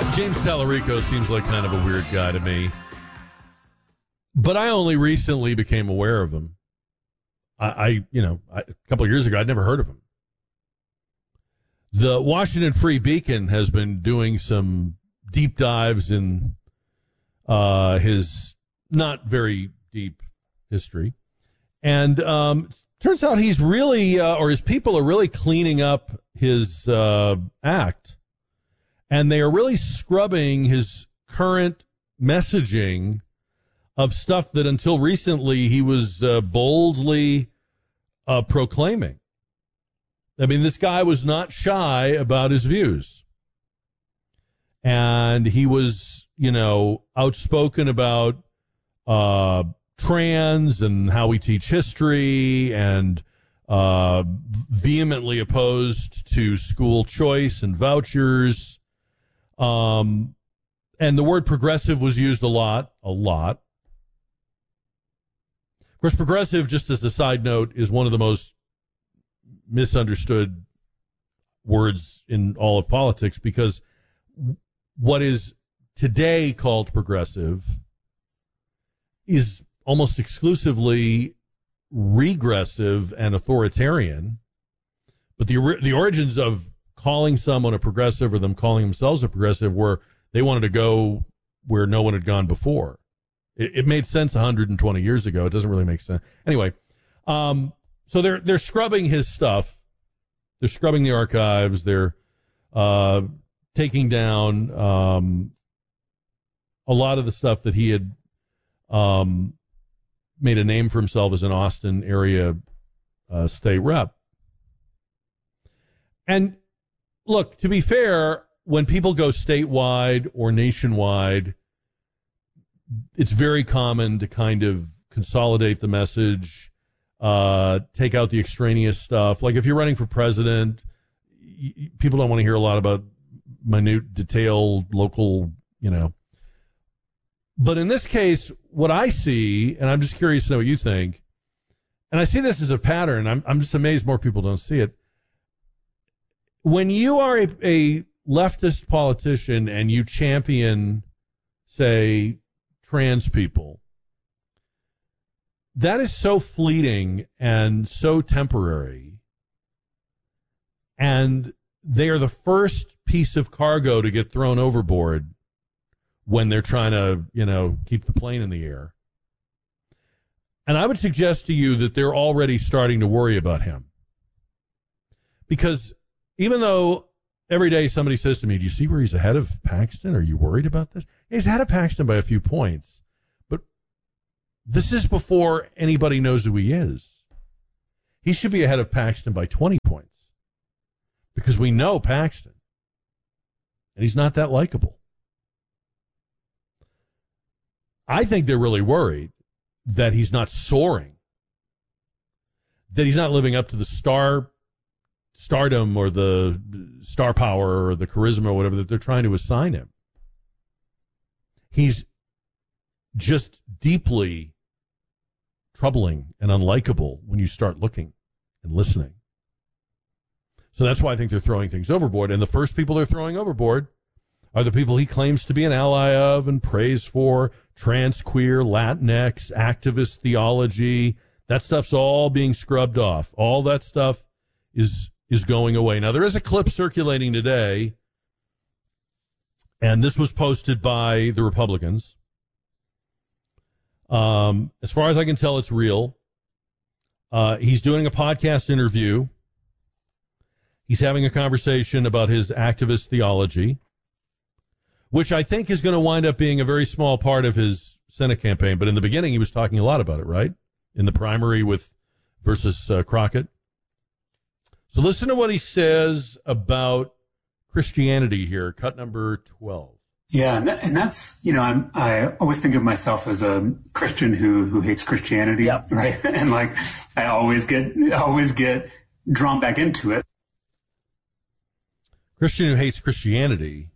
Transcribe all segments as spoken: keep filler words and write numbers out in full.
James Tallarico seems like kind of a weird guy to me. But I only recently became aware of him. I, I you know, I, a couple of years ago, I'd never heard of him. The Washington Free Beacon has been doing some deep dives in uh, his not very deep history. And um, it turns out he's really, uh, or his people are really cleaning up his uh, act. And they are really scrubbing his current messaging of stuff that until recently he was uh, boldly uh, proclaiming. I mean, this guy was not shy about his views. And he was, you know, outspoken about uh, trans and how we teach history, and uh, vehemently opposed to school choice and vouchers. Um, and the word progressive was used a lot, a lot. Of course, progressive, just as a side note, is one of the most misunderstood words in all of politics, because what is today called progressive is almost exclusively regressive and authoritarian. But the the origins of calling someone a progressive, or them calling themselves a progressive, were they wanted to go where no one had gone before. It, it made sense one hundred twenty years ago. It doesn't really make sense. Anyway, um, so they're they're scrubbing his stuff. They're scrubbing the archives. They're uh, taking down um, a lot of the stuff that he had um, made a name for himself as an Austin area uh, state rep. And look, to be fair, when people go statewide or nationwide, it's very common to kind of consolidate the message, uh, take out the extraneous stuff. Like if you're running for president, y- people don't want to hear a lot about minute, detailed, local, you know. But in this case, what I see, and I'm just curious to know what you think, and I see this as a pattern. I'm, I'm just amazed more people don't see it. When you are a, a leftist politician and you champion, say, trans people, that is so fleeting and so temporary. And they are the first piece of cargo to get thrown overboard when they're trying to, you know, keep the plane in the air. And I would suggest to you that they're already starting to worry about him. Because even though every day somebody says to me, do you see where he's ahead of Paxton? Are you worried about this? He's ahead of Paxton by a few points. But this is before anybody knows who he is. He should be ahead of Paxton by twenty points. Because we know Paxton. And he's not that likable. I think they're really worried that he's not soaring. That he's not living up to the star stardom or the star power or the charisma or whatever that they're trying to assign him. He's just deeply troubling and unlikable when you start looking and listening. So that's why I think they're throwing things overboard. And the first people they're throwing overboard are the people he claims to be an ally of and prays for: trans, queer, Latinx, activist theology. That stuff's all being scrubbed off. All that stuff is is going away. Now, there is a clip circulating today, and this was posted by the Republicans. Um, as far as I can tell, it's real. Uh, he's doing a podcast interview. He's having a conversation about his activist theology, which I think is going to wind up being a very small part of his Senate campaign. But in the beginning, he was talking a lot about it, right? In the primary with versus uh, Crockett. So listen to what he says about Christianity here, cut number twelve. Yeah, and, that, and that's, you know, I'm, I always think of myself as a Christian who who hates Christianity, yep. Right? And like, I always get always get drawn back into it. Christian who hates Christianity.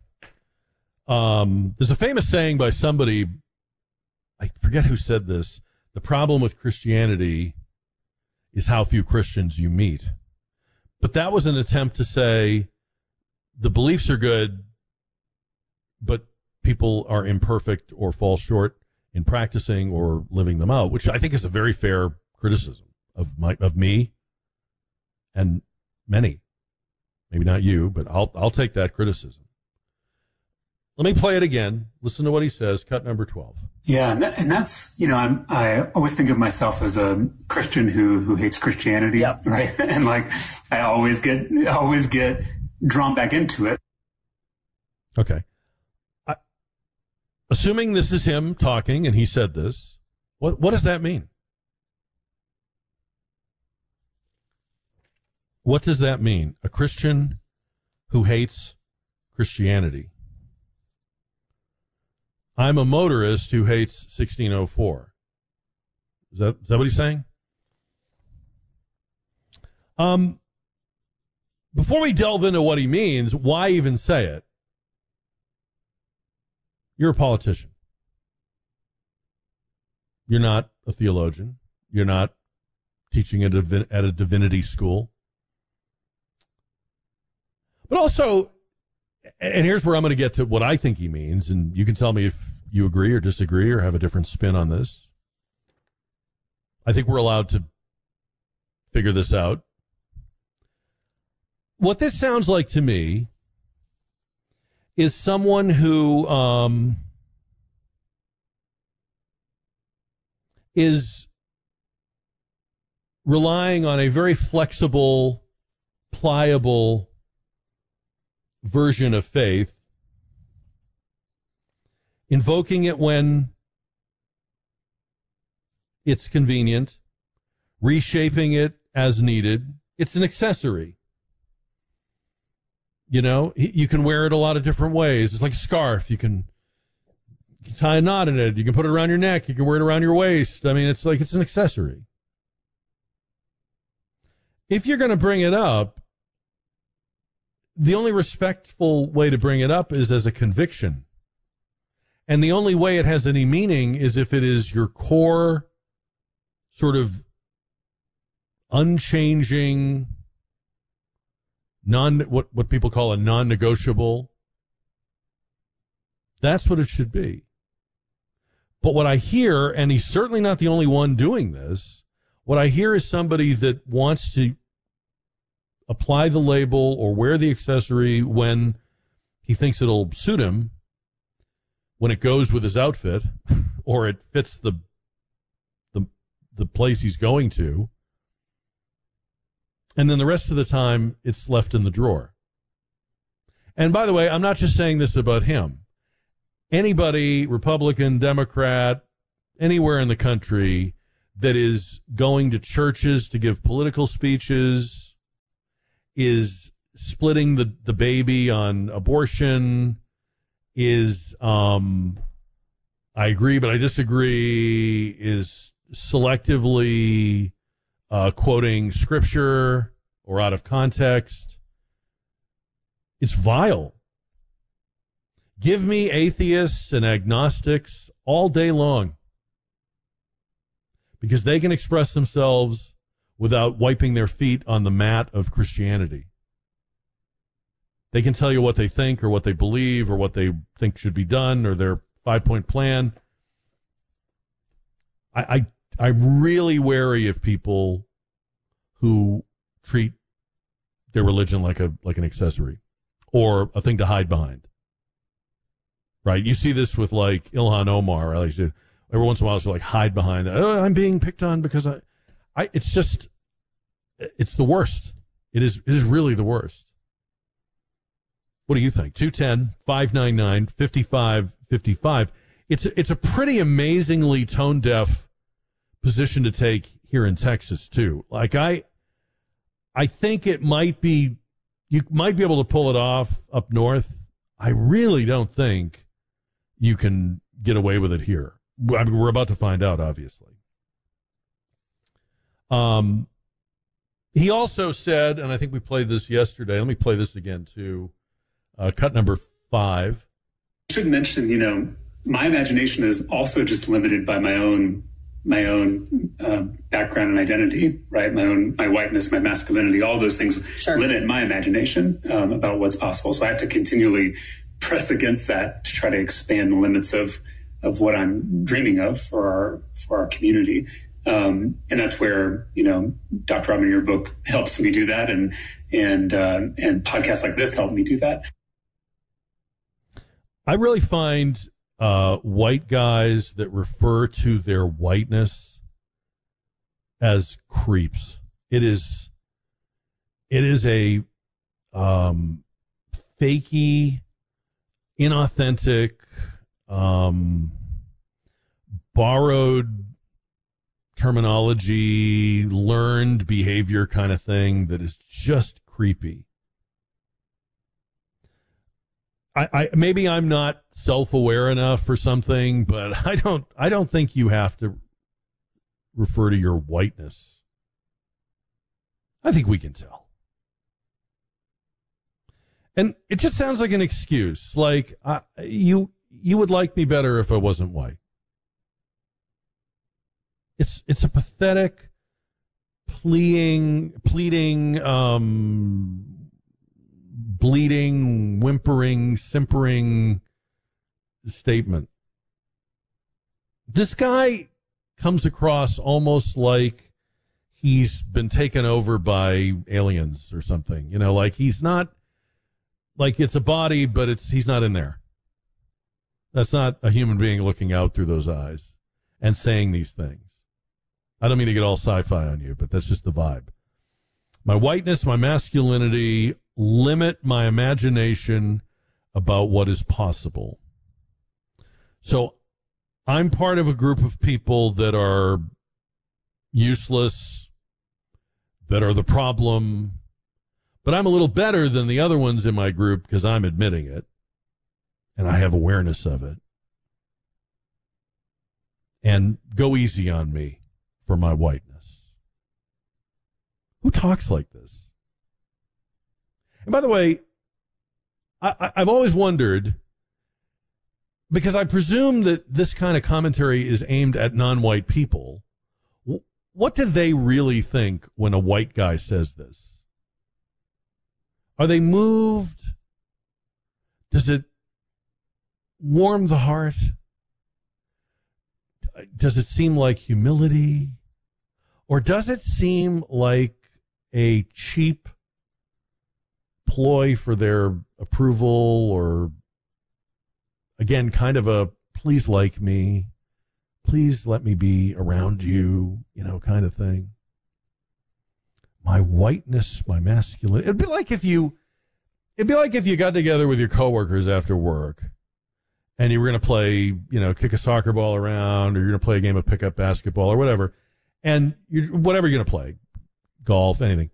Um, there's a famous saying by somebody, I forget who said this: the problem with Christianity is how few Christians you meet. But that was an attempt to say the beliefs are good, but people are imperfect or fall short in practicing or living them out, which I think is a very fair criticism of my of me and many. Maybe not you, but I'll I'll take that criticism. Let me play it again. Listen to what he says. Cut number twelve. Yeah, and, that, and that's, you know, I'm, I always think of myself as a Christian who who hates Christianity, yep. right? And like, I always get I always get drawn back into it. Okay. I, assuming this is him talking and he said this, what what does that mean? What does that mean? A Christian who hates Christianity. I'm a motorist who hates sixteen oh four. Is that, is that what he's saying? Um, before we delve into what he means, why even say it? You're a politician. You're not a theologian. You're not teaching at a, at a divinity school. But also, and here's where I'm going to get to what I think he means, and you can tell me if you agree or disagree or have a different spin on this. I think we're allowed to figure this out. What this sounds like to me is someone who um, is relying on a very flexible, pliable version of faith, invoking it when it's convenient, reshaping it as needed. It's an accessory. You know, you can wear it a lot of different ways. It's like a scarf. You can tie a knot in it. You can put it around your neck. You can wear it around your waist. I mean, it's like it's an accessory. If you're going to bring it up, the only respectful way to bring it up is as a conviction. And the only way it has any meaning is if it is your core, sort of unchanging, non what, what people call a non-negotiable. That's what it should be. But what I hear, and he's certainly not the only one doing this, what I hear is somebody that wants to apply the label or wear the accessory when he thinks it'll suit him, when it goes with his outfit, or it fits the the the place he's going to, and then the rest of the time it's left in the drawer. And by the way, I'm not just saying this about him. Anybody, Republican, Democrat, anywhere in the country that is going to churches to give political speeches, is splitting the, the baby on abortion, is, um, I agree, but I disagree, is selectively uh, quoting scripture or out of context. It's vile. Give me atheists and agnostics all day long, because they can express themselves without wiping their feet on the mat of Christianity. They can tell you what they think or what they believe or what they think should be done or their five-point plan. I, I, I'm really wary of people who treat their religion like a like an accessory or a thing to hide behind. Right? You see this with like Ilhan Omar. Right? Every once in a while, she'll like hide behind that. Oh, I'm being picked on because I, I. It's just, it's the worst. It is. It is really the worst. What do you think? two one zero, five nine nine, five five five five. It's it's a pretty amazingly tone deaf position to take here in Texas too. Like I, I think it might be, you might be able to pull it off up north. I really don't think you can get away with it here. I mean, we're about to find out, obviously. Um, he also said, and I think we played this yesterday. Let me play this again too. Uh, cut number five. I should mention, you know, my imagination is also just limited by my own my own uh, background and identity, right? My own my whiteness, my masculinity, all those things sure. limit my imagination um, about what's possible. So I have to continually press against that to try to expand the limits of, of what I'm dreaming of for our, for our community. Um, and that's where, you know, Doctor Robin, your book helps me do that. And, and, uh, and podcasts like this help me do that. I really find, uh, white guys that refer to their whiteness as creeps. It is, it is a, um, fakey, inauthentic, um, borrowed terminology, learned behavior kind of thing that is just creepy. I, I maybe I'm not self-aware enough for something, but I don't I don't think you have to refer to your whiteness. I think we can tell. And it just sounds like an excuse. Like, uh, you you would like me better if I wasn't white. It's it's a pathetic, pleading, pleading, um, bleeding, whimpering, simpering statement. This guy comes across almost like he's been taken over by aliens or something. You know, like he's not, like it's a body, but it's he's not in there. That's not a human being looking out through those eyes and saying these things. I don't mean to get all sci-fi on you, but that's just the vibe. My whiteness, my masculinity limit my imagination about what is possible. So I'm part of a group of people that are useless, that are the problem, but I'm a little better than the other ones in my group because I'm admitting it, and I have awareness of it. And go easy on me for my whiteness. Who talks like this? And by the way, I, I've always wondered, because I presume that this kind of commentary is aimed at non-white people, what do they really think when a white guy says this? Are they moved? Does it warm the heart? Does it seem like humility? Or does it seem like a cheap ploy for their approval, or, again, kind of a please like me, please let me be around you, you know, kind of thing? My whiteness, my masculinity. It'd be like if you, it'd be like if you got together with your coworkers after work and you were going to play, you know, kick a soccer ball around, or you're going to play a game of pickup basketball or whatever, and you whatever you're going to play, golf, anything.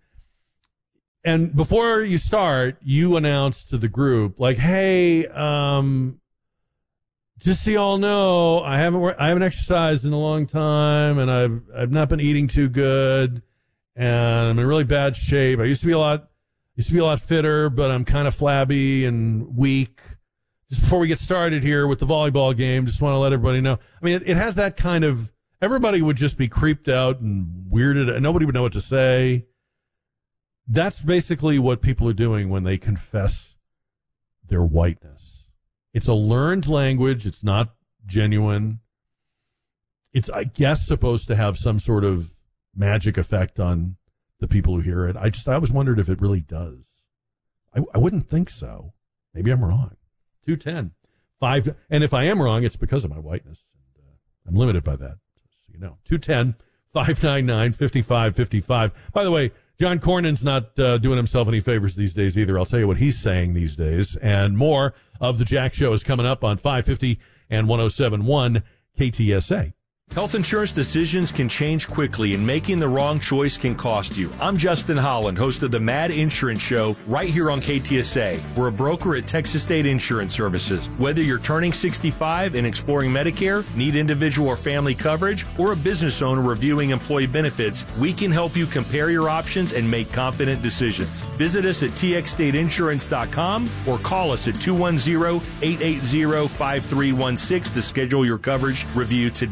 And before you start, you announce to the group, like, hey, um, just so you all know, I haven't I haven't exercised in a long time, and I've I've not been eating too good, and I'm in really bad shape. I used to be a lot used to be a lot fitter, but I'm kind of flabby and weak. Just before we get started here with the volleyball game, just want to let everybody know. I mean, it, it has that kind of, everybody would just be creeped out and weirded, and nobody would know what to say. That's basically what people are doing when they confess their whiteness. It's a learned language. It's not genuine. It's, I guess, supposed to have some sort of magic effect on the people who hear it. I just, I always wondered if it really does. I, I wouldn't think so. Maybe I'm wrong. two ten. Five, and if I am wrong, it's because of my whiteness. And, uh, I'm limited by that, so you know. two ten, five nine nine, five five five five. By the way, John Cornyn's not uh, doing himself any favors these days either. I'll tell you what he's saying these days. And more of the Jack Show is coming up on five fifty and one oh seven point one K T S A. Health insurance decisions can change quickly, and making the wrong choice can cost you. I'm Justin Holland, host of the Mad Insurance Show, right here on K T S A. We're a broker at Texas State Insurance Services. Whether you're turning sixty-five and exploring Medicare, need individual or family coverage, or a business owner reviewing employee benefits, we can help you compare your options and make confident decisions. Visit us at T X state insurance dot com or call us at two one zero, eight eight zero, five three one six to schedule your coverage review today.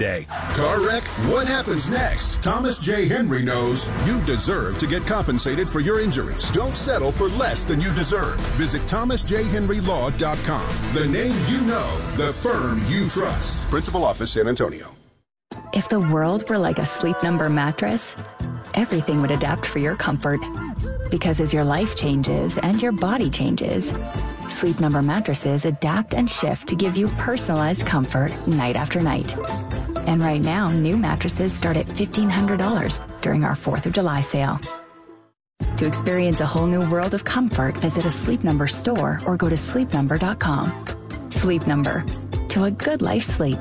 Car wreck? What happens next? Thomas J. Henry knows you deserve to get compensated for your injuries. Don't settle for less than you deserve. Visit thomas j henry law dot com. The name you know, the firm you trust. Principal Office, San Antonio. If the world were like a Sleep Number mattress, everything would adapt for your comfort. Because as your life changes and your body changes, Sleep Number mattresses adapt and shift to give you personalized comfort night after night. And right now, new mattresses start at fifteen hundred dollars during our fourth of July sale. To experience a whole new world of comfort, visit a Sleep Number store or go to sleep number dot com. Sleep Number. To a good life sleep.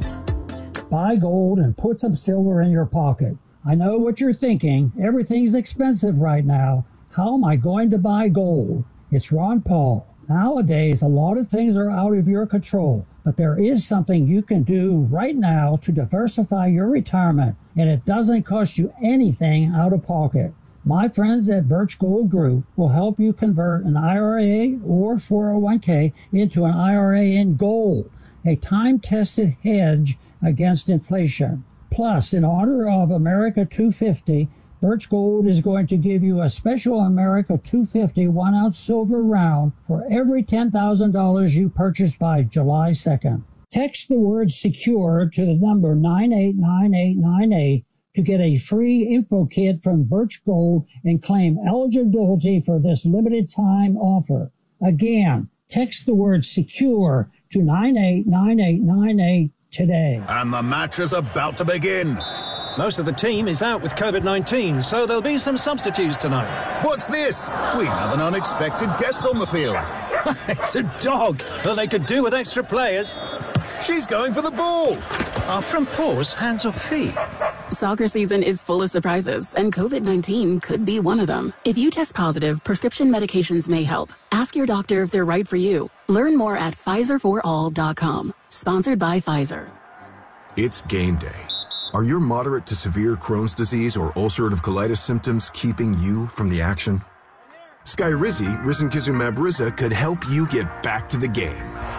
Buy gold and put some silver in your pocket. I know what you're thinking. Everything's expensive right now. How am I going to buy gold? It's Ron Paul. Nowadays, a lot of things are out of your control, but there is something you can do right now to diversify your retirement, and it doesn't cost you anything out of pocket. My friends at Birch Gold Group will help you convert an I R A or four oh one k into an I R A in gold, a time-tested hedge against inflation. Plus, in honor of America two fifty, Birch Gold is going to give you a special America two fifty one-ounce silver round for every ten thousand dollars you purchase by July second. Text the word SECURE to the number nine eight nine eight nine eight to get a free info kit from Birch Gold and claim eligibility for this limited time offer. Again, text the word SECURE to nine eight nine eight nine eight today. And the match is about to begin. Most of the team is out with COVID nineteen, so there'll be some substitutes tonight. What's this? We have an unexpected guest on the field. It's a dog. Well, they could do with extra players. She's going for the ball. Are front paws hands or feet? Soccer season is full of surprises, and COVID nineteen could be one of them. If you test positive, prescription medications may help. Ask your doctor if they're right for you. Learn more at Pfizer for all dot com. Sponsored by Pfizer. It's game day. Are your moderate to severe Crohn's disease or ulcerative colitis symptoms keeping you from the action? Skyrizi, risankizumab Riza, could help you get back to the game.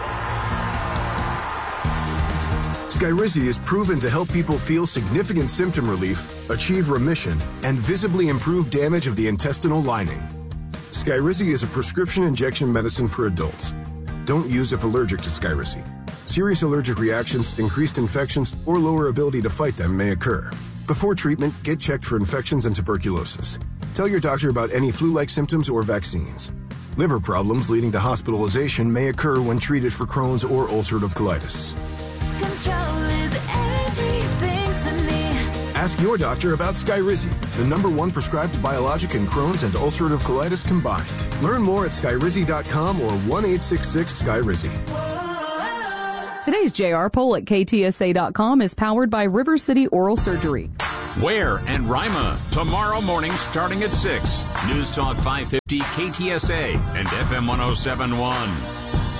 Skyrizi is proven to help people feel significant symptom relief, achieve remission, and visibly improve damage of the intestinal lining. Skyrizi is a prescription injection medicine for adults. Don't use if allergic to Skyrizi. Serious allergic reactions, increased infections, or lower ability to fight them may occur. Before treatment, get checked for infections and tuberculosis. Tell your doctor about any flu-like symptoms or vaccines. Liver problems leading to hospitalization may occur when treated for Crohn's or ulcerative colitis. Control is everything to me. Ask your doctor about Skyrizi, the number one prescribed biologic in Crohn's and ulcerative colitis combined. Learn more at skyrizi dot com or one eight six six Skyrizi. Today's J R poll at K T S A dot com is powered by River City Oral Surgery. Ware and Rima, tomorrow morning starting at six. News Talk five fifty K T S A and F M one oh seven point one.